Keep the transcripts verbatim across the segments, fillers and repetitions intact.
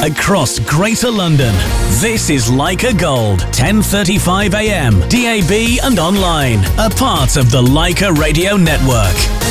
across Greater London. This is Leica Gold, ten thirty-five a m, D A B and online. A part of the Leica Radio Network.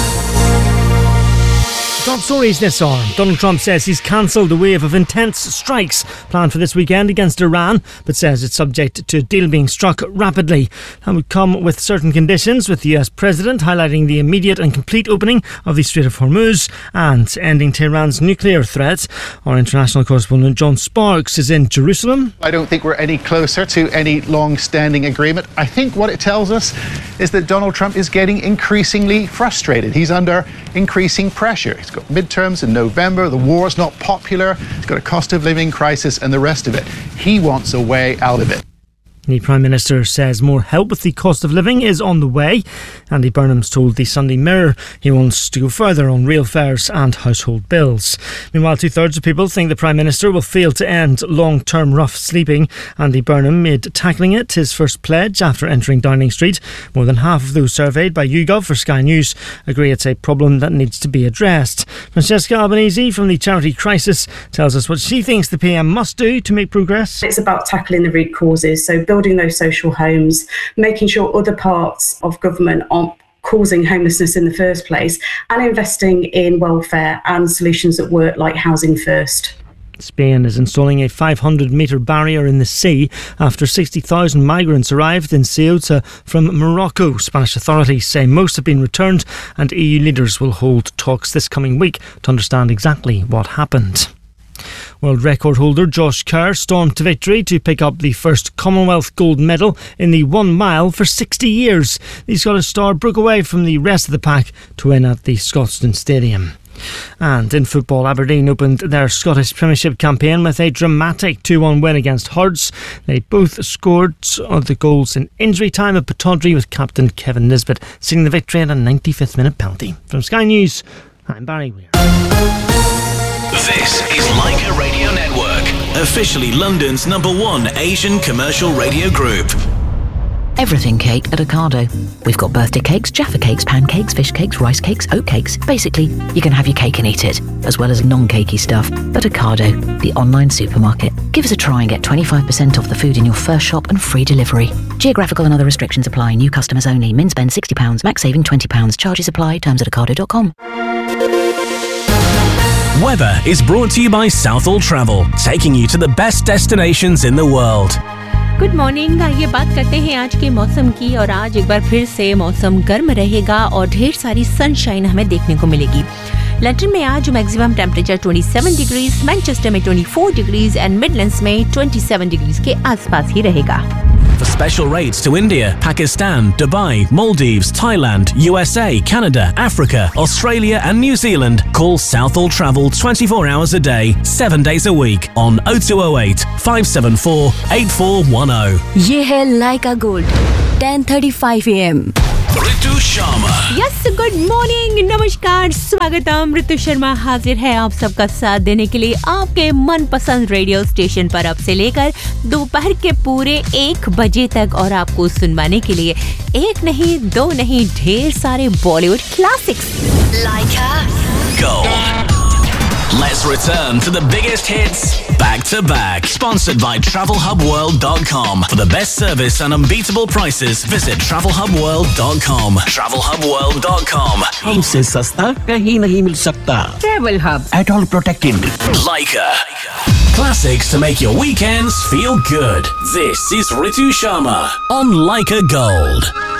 Top stories this hour. Donald Trump says he's cancelled a wave of intense strikes planned for this weekend against Iran, but says it's subject to a deal being struck rapidly. That would come with certain conditions, with the U S President highlighting the immediate and complete opening of the Strait of Hormuz and ending Tehran's nuclear threat. Our international correspondent John Sparks is in Jerusalem. I don't think we're any closer to any long-standing agreement. I think what it tells us is that Donald Trump is getting increasingly frustrated. He's under increasing pressure. He's got midterms in November, the war's not popular, he's got a cost of living crisis and the rest of it. He wants a way out of it. The Prime Minister says more help with the cost of living is on the way. Andy Burnham's told the Sunday Mirror he wants to go further on real fares and household bills. Meanwhile, two-thirds of people think the Prime Minister will fail to end long-term rough sleeping. Andy Burnham made Tackling It his first pledge after entering Downing Street. More than half of those surveyed by YouGov for Sky News agree it's a problem that needs to be addressed. Francesca Albanese from the charity Crisis tells us what she thinks the P M must do to make progress. It's about tackling the root causes, so building those social homes, making sure other parts of government aren't causing homelessness in the first place, and investing in welfare and solutions that work, like Housing First. Spain is installing a five hundred metre barrier in the sea after sixty thousand migrants arrived in Ceuta from Morocco. Spanish authorities say most have been returned, and E U leaders will hold talks this coming week to understand exactly what happened. World record holder Josh Kerr stormed to victory to pick up the first Commonwealth gold medal in the one mile for sixty years. The Scottish star broke away from the rest of the pack to win at the Scotstoun Stadium. And in football, Aberdeen opened their Scottish Premiership campaign with a dramatic two one win against Hearts. They both scored the goals in injury time at Pittodrie, with captain Kevin Nisbet seeing the victory at a ninety-fifth minute penalty. From Sky News, I'm Barry Weir. This is Leica Radio Network, officially London's number one Asian commercial radio group. Everything cake at Ocado. We've got birthday cakes, Jaffa cakes, pancakes, fish cakes, rice cakes, oat cakes. Basically, you can have your cake and eat it, as well as non-cakey stuff. But Ocado, the online supermarket. Give us a try and get twenty-five percent off the food in your first shop and free delivery. Geographical and other restrictions apply. New customers only. Min spend sixty pounds, max saving twenty pounds. Charges apply. Terms at ocado dot com. Weather is brought to you by Southall Travel, taking you to the best destinations in the world. Good morning. ये बात करते हैं आज के मौसम की, और आज एक बार फिर से मौसम गर्म रहेगा और ढेर सारी सनशाइन हमें देखने को मिलेगी। लंदन में आज मैक्सिमम टेम्परेचर सत्ताईस डिग्रीज, मैनचेस्टर में चौबीस डिग्रीज एंड मिडलैंड्स में सत्ताईस डिग्रीज के आसपास ही रहेगा। For special rates to India, Pakistan, Dubai, Maldives, Thailand, U S A, Canada, Africa, Australia and New Zealand, call Southall Travel twenty-four hours a day, seven days a week on oh two oh eight, five seven four, eight four one oh. ये है लाइका gold ten thirty-five a m Ritu Sharma. Yes, good morning, नमस्कार, स्वागतम। ऋतु शर्मा हाजिर है आप सबका साथ देने के लिए आपके मनपसंद रेडियो स्टेशन पर अब से लेकर दोपहर के पूरे एक बजे तक, और आपको सुनवाने के लिए एक नहीं दो नहीं ढेर सारे Bollywood classics. Lyca Gold. Let's return to the biggest hits back to back. Sponsored by travel hub world dot com. For the best service and unbeatable prices, visit travel hub world dot com. travel hub world dot com. हमसे सस्ता कहीं नहीं मिल सकता। Travel hub, At all protected. Leica. Classics to make your weekends feel good. This is Ritu Sharma on Leica Gold.